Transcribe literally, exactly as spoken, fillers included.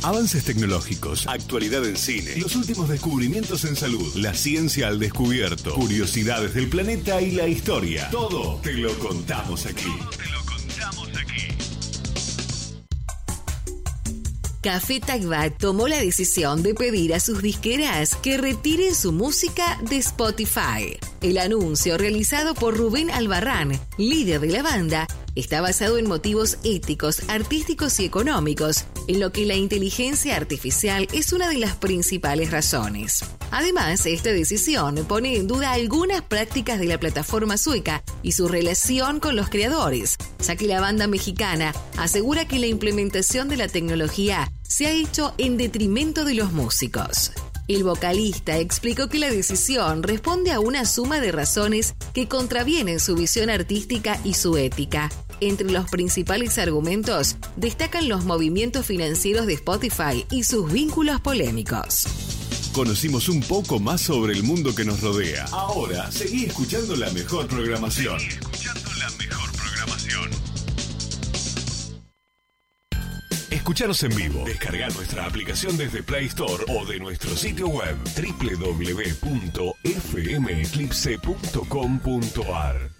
Avances tecnológicos, actualidad en cine, los últimos descubrimientos en salud, la ciencia al descubierto, curiosidades del planeta y la historia. Todo te lo contamos aquí. Todo te lo contamos aquí. Café Tacuba tomó la decisión de pedir a sus disqueras que retiren su música de Spotify. El anuncio, realizado por Rubén Albarrán, líder de la banda, está basado en motivos éticos, artísticos y económicos, en lo que la inteligencia artificial es una de las principales razones. Además, esta decisión pone en duda algunas prácticas de la plataforma sueca y su relación con los creadores, ya que la banda mexicana asegura que la implementación de la tecnología se ha hecho en detrimento de los músicos. El vocalista explicó que la decisión responde a una suma de razones que contravienen su visión artística y su ética. Entre los principales argumentos destacan los movimientos financieros de Spotify y sus vínculos polémicos. Conocimos un poco más sobre el mundo que nos rodea. Ahora, seguí escuchando la mejor programación. Seguí escuchando la mejor programación. Escuchanos en vivo. Descarga nuestra aplicación desde Play Store o de nuestro sitio web doble u doble u doble u punto f m eclipse punto com punto a r.